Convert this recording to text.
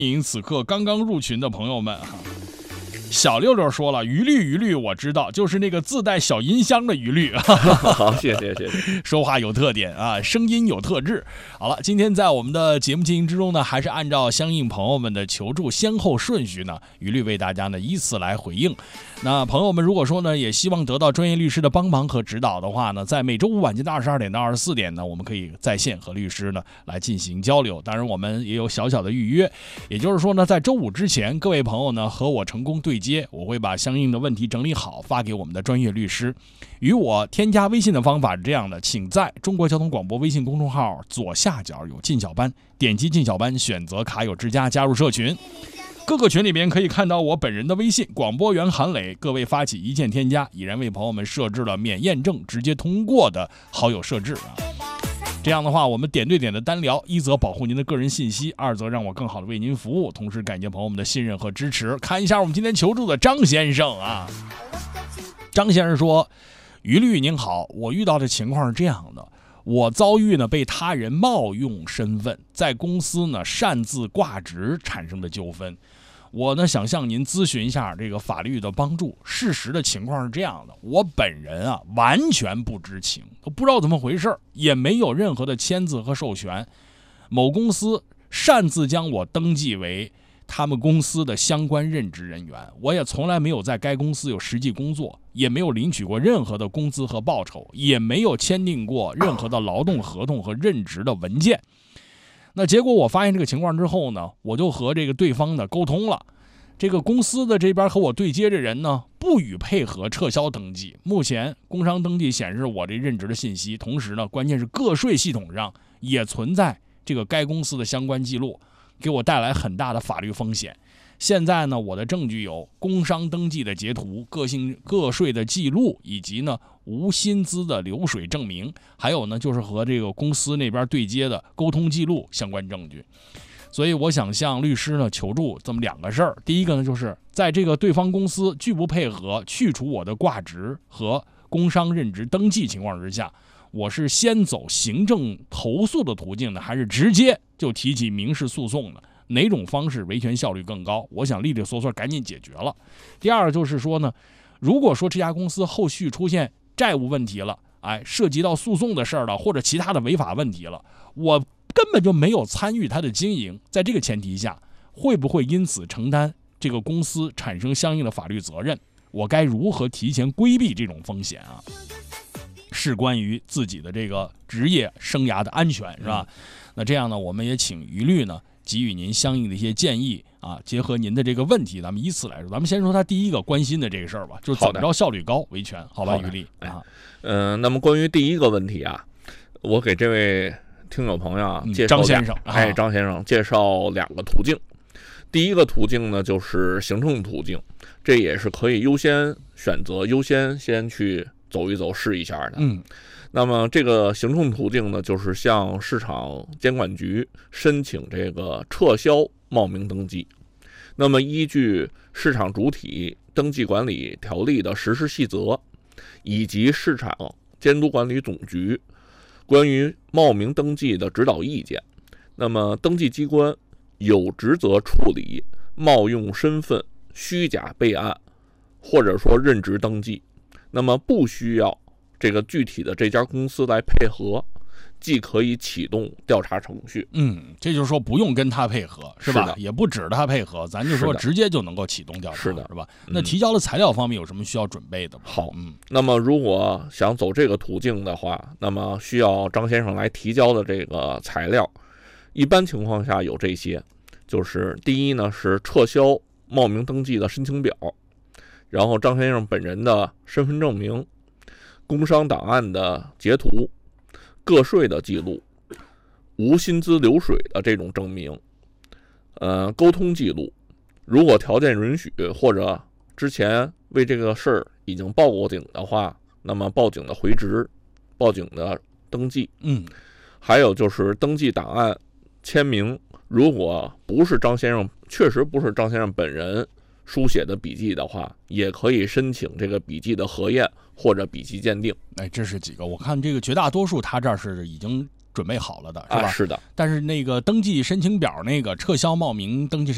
迎此刻刚刚入群的朋友们哈。小六六说了，鱼绿我知道，就是那个自带小音箱的鱼绿。 好，谢谢。 说话有特点啊，声音有特质。好了，今天在我们的节目进行之中呢，还是按照相应朋友们的求助先后顺序呢，鱼绿为大家呢依次来回应。那朋友们如果说呢，也希望得到专业律师的帮忙和指导的话呢，在每周五晚间的22点到24点呢，我们可以在线和律师呢来进行交流。当然，我们也有小小的预约，也就是说呢，在周五之前，各位朋友呢和我成功对接，我会把相应的问题整理好，发给我们的专业律师。与我添加微信的方法是这样的，请在中国交通广播微信公众号左下角有进小班，点击进小班，选择卡友之家，加入社群。各个群里边可以看到我本人的微信广播员韩磊，各位发起一键添加，已然为朋友们设置了免验证直接通过的好友设置啊。这样的话，我们点对点的单聊，一则保护您的个人信息，二则让我更好的为您服务，同时感谢朋友们的信任和支持。看一下我们今天求助的张先生啊，张先生说：于律您好，我遇到的情况是这样的，我遭遇呢被他人冒用身份，在公司呢擅自挂职产生的纠纷。我呢想向您咨询一下这个法律的帮助。事实的情况是这样的，我本人啊完全不知情，都不知道怎么回事，也没有任何的签字和授权。某公司擅自将我登记为他们公司的相关任职人员，我也从来没有在该公司有实际工作，也没有领取过任何的工资和报酬，也没有签订过任何的劳动合同和任职的文件。那结果我发现这个情况之后呢，我就和这个对方呢沟通了，这个公司的这边和我对接的人呢不予配合撤销登记。目前工商登记显示我这任职的信息，同时呢关键是个税系统上也存在这个该公司的相关记录，给我带来很大的法律风险。现在呢，我的证据有工商登记的截图、个税的记录，以及呢无薪资的流水证明，还有呢就是和这个公司那边对接的沟通记录相关证据。所以我想向律师呢求助这么两个事儿。第一个呢，就是在这个对方公司拒不配合去除我的挂职和工商任职登记情况之下，我是先走行政投诉的途径呢，还是直接就提起民事诉讼呢？哪种方式维权效率更高？我想利利索索赶紧解决了。第二就是说呢，如果说这家公司后续出现债务问题了，涉及到诉讼的事儿了，或者其他的违法问题了，我根本就没有参与它的经营，在这个前提下，会不会因此承担这个公司产生相应的法律责任？我该如何提前规避这种风险啊？是关于自己的这个职业生涯的安全，是吧？那这样呢，我们也请于律呢给予您相应的一些建议啊，结合您的这个问题，咱们依次来说。咱们先说他第一个关心的这个事儿吧，就是怎么着效率高维权，好吧，于律啊。 那么关于第一个问题啊，我给这位听友朋友啊介绍张先生， 张先生介绍两个途径。第一个途径呢，就是行政途径，这也是可以优先选择、优先先去走一走、试一下的。那么这个行政途径呢，就是向市场监管局申请这个撤销冒名登记。那么依据市场主体登记管理条例的实施细则，以及市场监督管理总局关于冒名登记的指导意见，那么登记机关有职责处理冒用身份、虚假备案或者说任职登记，那么不需要这个具体的这家公司来配合，既可以启动调查程序。 这就是说不用跟他配合，是吧？ 是的， 也不指着他配合，咱就说直接就能够启动调查， 是的， 是吧？那提交的材料方面有什么需要准备的吗？ 好，那么如果想走这个途径的话，那么需要张先生来提交的这个材料，一般情况下有这些，就是第一呢是撤销冒名登记的申请表，然后张先生本人的身份证明、工商档案的截图、个税的记录、无薪资流水的这种证明，沟通记录，如果条件允许或者之前为这个事儿已经报过警的话，那么报警的回执、报警的登记，还有就是登记档案签名，如果不是张先生，确实不是张先生本人书写的笔记的话，也可以申请这个笔记的核验或者笔迹鉴定。 这是几个？我看这个绝大多数他这儿是已经准备好了的，是吧？ 是的。 但是那个登记申请表那个撤销冒名登记